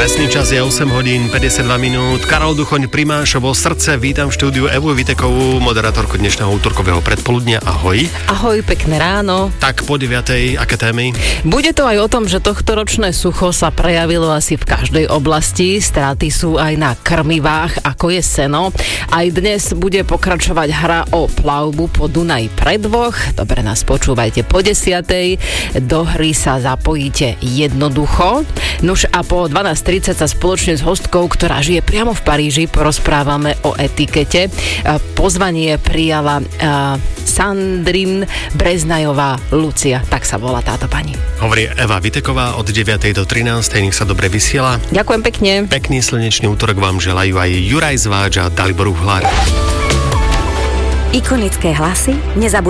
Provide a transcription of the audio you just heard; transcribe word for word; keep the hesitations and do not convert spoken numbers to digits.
Presný čas je osem hodín päťdesiatdva minút. Karol Duchoň, Primášovo srdce. Vítam v štúdiu Evu Vitekovú, moderátorku dnešného útorkového predpoludnia. Ahoj. Ahoj, pekné ráno. Tak po deviatej, aké témy? Bude to aj o tom, že tohtoročné sucho sa prejavilo asi v každej oblasti. Straty sú aj na krmivách, ako je seno. Aj dnes bude pokračovať hra o plavbu po Dunaji pre dvoch. Dobre nás počúvajte po desiatej. Do hry sa zapojíte jednoducho. Nuž a po dvanásť tridsať sa spoločne s hostkou, ktorá žije priamo v Paríži, porozprávame o etikete. Pozvanie prijala uh, Sandrine Breznajová Lucia. Tak sa volá táto pani. Hovorí Eva Viteková od deviatej do trinástej. Nech sa dobre vysiela. Ďakujem pekne. Pekný slnečný útorok vám želajú aj Juraj Zváč a Dalibor Uhlár. Ikonické hlasy nezabudnú